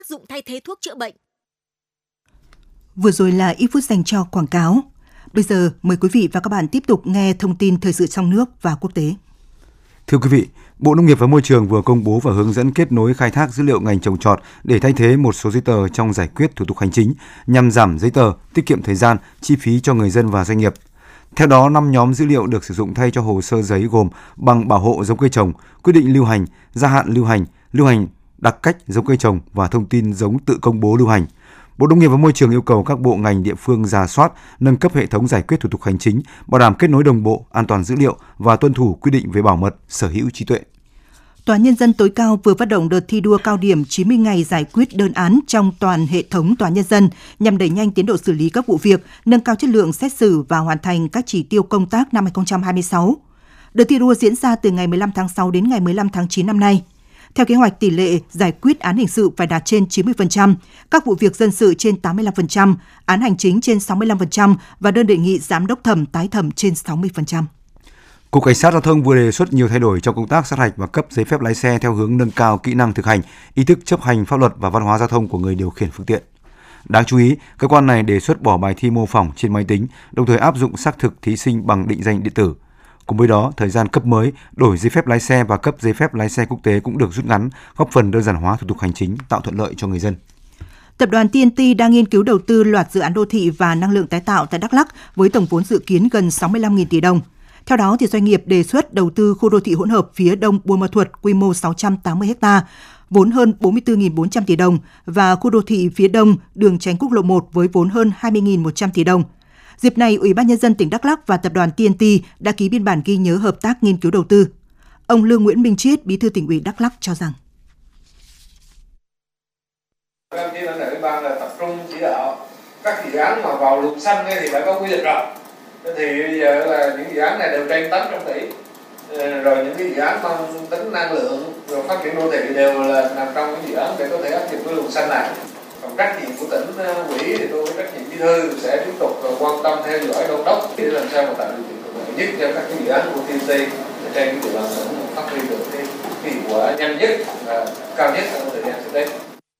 dụng thay thế thuốc chữa bệnh. Vừa rồi là ít phút dành cho quảng cáo. Bây giờ mời quý vị và các bạn tiếp tục nghe thông tin thời sự trong nước và quốc tế. Thưa quý vị, Bộ Nông nghiệp và Môi trường vừa công bố và hướng dẫn kết nối khai thác dữ liệu ngành trồng trọt để thay thế một số giấy tờ trong giải quyết thủ tục hành chính nhằm giảm giấy tờ, tiết kiệm thời gian, chi phí cho người dân và doanh nghiệp. Theo đó, 5 nhóm dữ liệu được sử dụng thay cho hồ sơ giấy gồm bằng bảo hộ giống cây trồng, quyết định lưu hành, gia hạn lưu hành đặc cách giống cây trồng và thông tin giống tự công bố lưu hành. Bộ Nông nghiệp và Môi trường yêu cầu các bộ ngành địa phương rà soát, nâng cấp hệ thống giải quyết thủ tục hành chính, bảo đảm kết nối đồng bộ, an toàn dữ liệu và tuân thủ quy định về bảo mật, sở hữu trí tuệ. Tòa án Nhân dân tối cao vừa phát động đợt thi đua cao điểm 90 ngày giải quyết đơn án trong toàn hệ thống tòa án nhân dân nhằm đẩy nhanh tiến độ xử lý các vụ việc, nâng cao chất lượng xét xử và hoàn thành các chỉ tiêu công tác năm 2026. Đợt thi đua diễn ra từ ngày 15 tháng 6 đến ngày 15 tháng 9 năm nay. Theo kế hoạch, tỷ lệ giải quyết án hình sự phải đạt trên 90%, các vụ việc dân sự trên 85%, án hành chính trên 65% và đơn đề nghị giám đốc thẩm tái thẩm trên 60%. Cục Cảnh sát Giao thông vừa đề xuất nhiều thay đổi trong công tác sát hạch và cấp giấy phép lái xe theo hướng nâng cao kỹ năng thực hành, ý thức chấp hành pháp luật và văn hóa giao thông của người điều khiển phương tiện. Đáng chú ý, cơ quan này đề xuất bỏ bài thi mô phỏng trên máy tính, đồng thời áp dụng xác thực thí sinh bằng định danh điện tử. Cùng với đó, thời gian cấp mới, đổi giấy phép lái xe và cấp giấy phép lái xe quốc tế cũng được rút ngắn, góp phần đơn giản hóa thủ tục hành chính, tạo thuận lợi cho người dân. Tập đoàn TNT đang nghiên cứu đầu tư loạt dự án đô thị và năng lượng tái tạo tại Đắk Lắk với tổng vốn dự kiến gần 65.000 tỷ đồng. Theo đó, doanh nghiệp đề xuất đầu tư khu đô thị hỗn hợp phía đông Buôn Ma Thuột quy mô 680 ha, vốn hơn 44.400 tỷ đồng và khu đô thị phía đông đường tránh quốc lộ 1 với vốn hơn 20.100 tỷ đồng. Dịp này, Ủy ban Nhân dân tỉnh Đắk Lắk và Tập đoàn TNT đã ký biên bản ghi nhớ hợp tác nghiên cứu đầu tư. Ông Lương Nguyễn Minh Chiết, Bí thư Tỉnh ủy Đắk Lắk cho rằng các đồng chí lãnh đạo ủy ban là tập trung chỉ đạo các dự án mà vào luồng xanh thì phải có quy định rồi. Thì bây giờ là những dự án này đều trên 800 tỷ. Rồi những cái dự án mang tính năng lượng rồi phát triển đô thị đều là nằm trong cái dự án để có thể áp dụng cái luồng xanh này. Còn trách nhiệm của tỉnh ủy thì tôi với trách nhiệm bí thư sẽ tiếp tục quan tâm theo dõi đôn đốc để làm sao mà tạo điều kiện thuận lợi nhất cho các cái dự án của TNT trên cái địa bàn tỉnh phát huy được cái hiệu quả nhanh nhất và cao nhất trong thời gian sắp tới.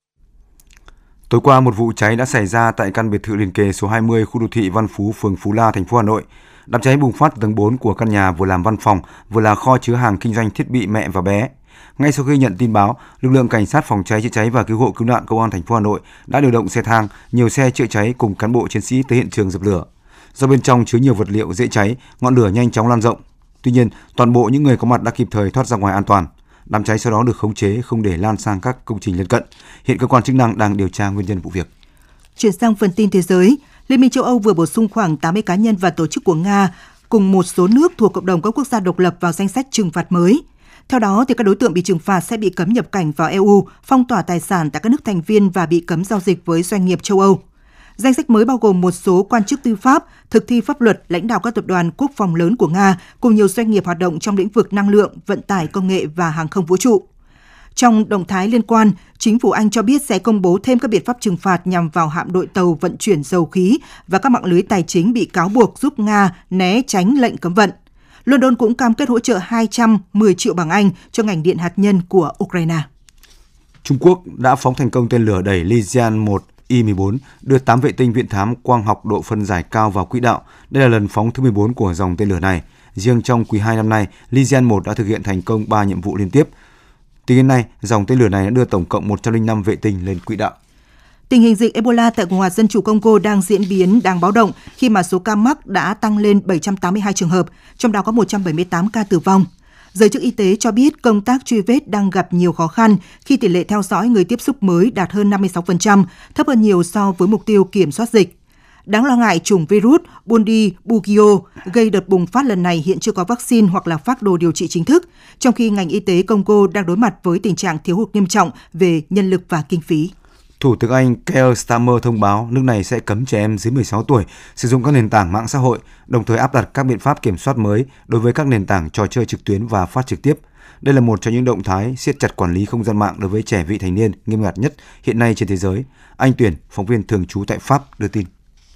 Tối qua, một vụ cháy đã xảy ra tại căn biệt thự liền kề số 20 khu đô thị Văn Phú, phường Phú La, thành phố Hà Nội. Đám cháy bùng phát từ tầng 4 của căn nhà vừa làm văn phòng, vừa là kho chứa hàng kinh doanh thiết bị mẹ và bé. Ngay sau khi nhận tin báo, lực lượng cảnh sát phòng cháy chữa cháy và cứu hộ cứu nạn công an thành phố Hà Nội đã điều động xe thang, nhiều xe chữa cháy cùng cán bộ chiến sĩ tới hiện trường dập lửa. Do bên trong chứa nhiều vật liệu dễ cháy, ngọn lửa nhanh chóng lan rộng. Tuy nhiên, toàn bộ những người có mặt đã kịp thời thoát ra ngoài an toàn. Đám cháy sau đó được khống chế không để lan sang các công trình lân cận. Hiện cơ quan chức năng đang điều tra nguyên nhân vụ việc. Chuyển sang phần tin thế giới, Liên minh châu Âu vừa bổ sung khoảng 80 cá nhân và tổ chức của Nga cùng một số nước thuộc cộng đồng các quốc gia độc lập vào danh sách trừng phạt mới. Theo đó, các đối tượng bị trừng phạt sẽ bị cấm nhập cảnh vào EU, phong tỏa tài sản tại các nước thành viên và bị cấm giao dịch với doanh nghiệp châu Âu. Danh sách mới bao gồm một số quan chức tư pháp, thực thi pháp luật, lãnh đạo các tập đoàn quốc phòng lớn của Nga cùng nhiều doanh nghiệp hoạt động trong lĩnh vực năng lượng, vận tải công nghệ và hàng không vũ trụ. Trong động thái liên quan, chính phủ Anh cho biết sẽ công bố thêm các biện pháp trừng phạt nhằm vào hạm đội tàu vận chuyển dầu khí và các mạng lưới tài chính bị cáo buộc giúp Nga né tránh lệnh cấm vận. London cũng cam kết hỗ trợ 210 triệu bảng Anh cho ngành điện hạt nhân của Ukraine. Trung Quốc đã phóng thành công tên lửa đẩy Lijian-1 I-14, đưa 8 vệ tinh viễn thám quang học độ phân giải cao vào quỹ đạo. Đây là lần phóng thứ 14 của dòng tên lửa này. Riêng trong quý 2 năm nay, Lijian-1 đã thực hiện thành công 3 nhiệm vụ liên tiếp. Tính đến nay, dòng tên lửa này đã đưa tổng cộng 105 vệ tinh lên quỹ đạo. Tình hình dịch Ebola tại Cộng hòa Dân chủ Congo đang diễn biến đáng báo động khi mà số ca mắc đã tăng lên 782 trường hợp, trong đó có 178 ca tử vong. Giới chức y tế cho biết công tác truy vết đang gặp nhiều khó khăn khi tỷ lệ theo dõi người tiếp xúc mới đạt hơn 56%, thấp hơn nhiều so với mục tiêu kiểm soát dịch. Đáng lo ngại, chủng virus Bundibugyo gây đợt bùng phát lần này hiện chưa có vaccine hoặc là phác đồ điều trị chính thức, trong khi ngành y tế Congo đang đối mặt với tình trạng thiếu hụt nghiêm trọng về nhân lực và kinh phí. Thủ tướng Anh Keir Starmer thông báo nước này sẽ cấm trẻ em dưới 16 tuổi sử dụng các nền tảng mạng xã hội, đồng thời áp đặt các biện pháp kiểm soát mới đối với các nền tảng trò chơi trực tuyến và phát trực tiếp. Đây là một trong những động thái siết chặt quản lý không gian mạng đối với trẻ vị thành niên nghiêm ngặt nhất hiện nay trên thế giới. Anh Tuyển, phóng viên thường trú tại Pháp, đưa tin.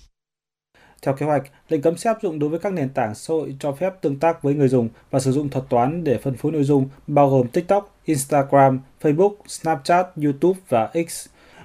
Theo kế hoạch, lệnh cấm sẽ áp dụng đối với các nền tảng xã hội cho phép tương tác với người dùng và sử dụng thuật toán để phân phối nội dung, bao gồm TikTok, Instagram, Facebook, Snapchat, YouTube và X.